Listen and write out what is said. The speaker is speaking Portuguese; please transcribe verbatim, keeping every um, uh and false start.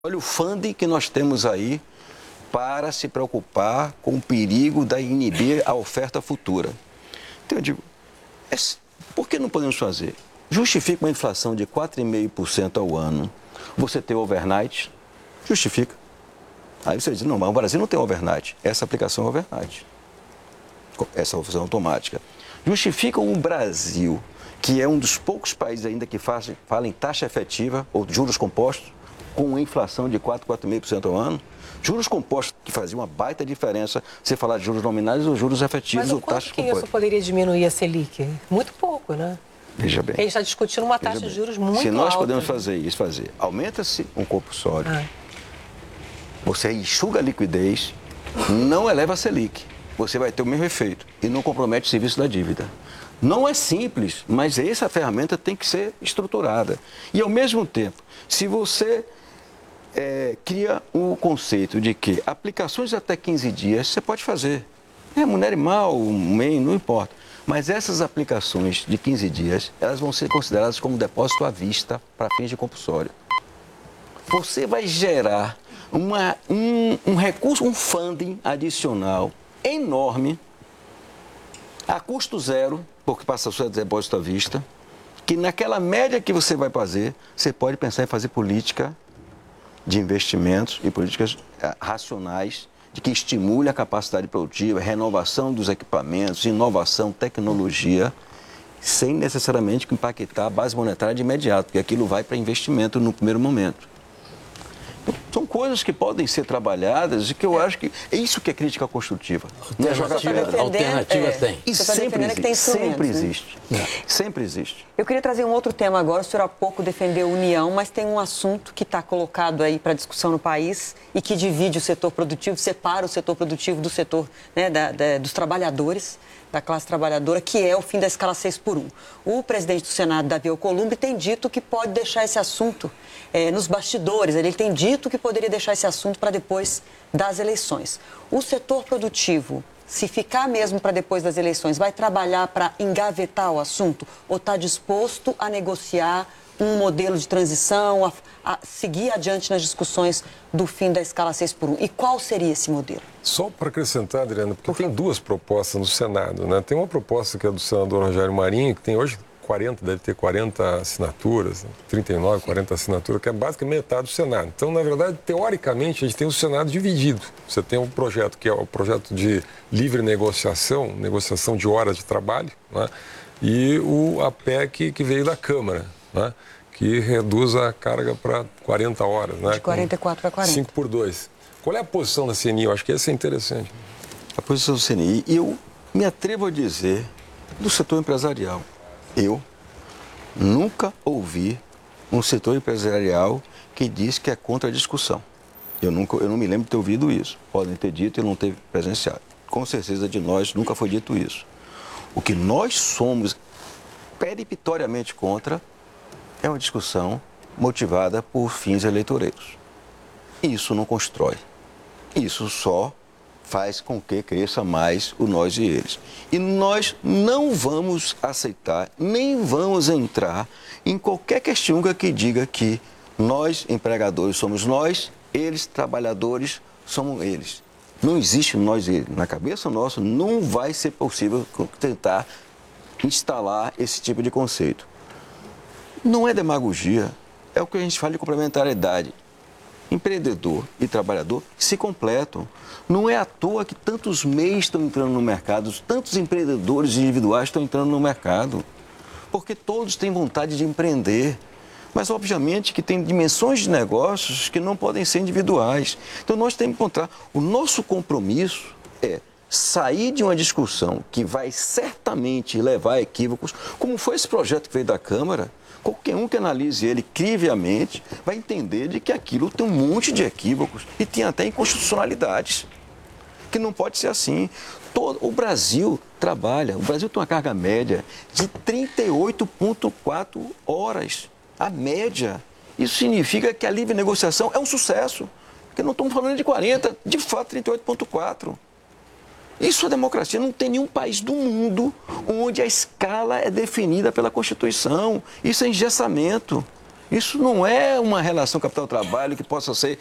Olha o funding que nós temos aí para se preocupar com o perigo da inibir a oferta futura. Então eu digo, é, por que não podemos fazer? Justifica uma inflação de quatro vírgula cinco por cento ao ano. Você ter overnight, justifica. Aí você diz, não, mas o Brasil não tem overnight. Essa aplicação é overnight. Essa opção automática. Justificam o Brasil, que é um dos poucos países ainda que faz, fala em taxa efetiva ou juros compostos, com uma inflação de quatro, quatro vírgula cinco por cento ao ano. Juros compostos que faziam uma baita diferença, você falar de juros nominais ou juros efetivos. Mas o quanto que isso poderia diminuir a Selic? Muito pouco, né? Veja bem. A gente está discutindo uma taxa de juros muito alta. Se nós podemos fazer isso, fazer, aumenta-se um compulsório, ah. você enxuga a liquidez, não eleva a Selic, você vai ter o mesmo efeito e não compromete o serviço da dívida. Não é simples, mas essa ferramenta tem que ser estruturada. E, ao mesmo tempo, se você é, cria o conceito de que aplicações até quinze dias você pode fazer. Remunere mal, meio, não importa. Mas essas aplicações de quinze dias, elas vão ser consideradas como depósito à vista para fins de compulsório. Você vai gerar uma, um, um recurso, um funding adicional enorme, a custo zero, porque passa a ser depósito à vista, que naquela média que você vai fazer, você pode pensar em fazer política de investimentos e políticas racionais, de que estimule a capacidade produtiva, renovação dos equipamentos, inovação, tecnologia, sem necessariamente impactar a base monetária de imediato, porque aquilo vai para investimento no primeiro momento. São coisas que podem ser trabalhadas e que eu acho que é isso que é crítica construtiva. Alternativa, alternativa é, tem. E sempre existe, tem sempre né? existe. É. Sempre existe. Eu queria trazer um outro tema agora. O senhor há pouco defendeu a União, mas tem um assunto que está colocado aí para discussão no país e que divide o setor produtivo, separa o setor produtivo do setor, né, da, da, dos trabalhadores, da classe trabalhadora, que é o fim da escala seis por um. O presidente do Senado, Davi Alcolumbre, tem dito que pode deixar esse assunto é, nos bastidores. Ele tem dito que poderia deixar esse assunto para depois das eleições. O setor produtivo, se ficar mesmo para depois das eleições, vai trabalhar para engavetar o assunto ou está disposto a negociar um modelo de transição, a, a seguir adiante nas discussões do fim da escala seis por um? E qual seria esse modelo? Só para acrescentar, Adriana, porque tem duas propostas no Senado, né? Tem uma proposta que é do senador Rogério Marinho, que tem hoje quarenta, deve ter quarenta assinaturas, trinta e nove, quarenta assinaturas, que é basicamente metade do Senado. Então, na verdade, teoricamente, a gente tem o Senado dividido. Você tem um projeto que é o projeto de livre negociação, negociação de horas de trabalho, né? E o, a P E C que veio da Câmara, né? Que reduz a carga para quarenta horas. Né? De quarenta e quatro para quarenta. cinco por dois. Qual é a posição da C N I? Eu acho que essa é interessante. A posição do C N I, e eu me atrevo a dizer, do setor empresarial. Eu nunca ouvi um setor empresarial que diz que é contra a discussão. Eu, nunca, eu não me lembro de ter ouvido isso. Podem ter dito e não ter presenciado. Com certeza de nós nunca foi dito isso. O que nós somos peremptoriamente contra é uma discussão motivada por fins eleitoreiros. Isso não constrói. Isso só faz com que cresça mais o nós e eles. E nós não vamos aceitar, nem vamos entrar em qualquer questão que diga que nós, empregadores, somos nós, eles, trabalhadores, somos eles. Não existe nós e eles. Na cabeça nossa, não vai ser possível tentar instalar esse tipo de conceito. Não é demagogia, é o que a gente fala de complementariedade. Empreendedor e trabalhador se completam. Não é à toa que tantos meios estão entrando no mercado, tantos empreendedores individuais estão entrando no mercado, porque todos têm vontade de empreender. Mas, obviamente, que tem dimensões de negócios que não podem ser individuais. Então, nós temos que encontrar. O nosso compromisso é sair de uma discussão que vai certamente levar a equívocos, como foi esse projeto que veio da Câmara. Qualquer um que analise ele crivelmente vai entender de que aquilo tem um monte de equívocos e tem até inconstitucionalidades, que não pode ser assim. Todo, o Brasil trabalha, o Brasil tem uma carga média de trinta e oito vírgula quatro horas, a média. Isso significa que a livre negociação é um sucesso, porque não estamos falando de quarenta, de fato trinta e oito vírgula quatro. Isso é democracia. Não tem nenhum país do mundo onde a escala é definida pela Constituição. Isso é engessamento. Isso não é uma relação capital-trabalho que possa ser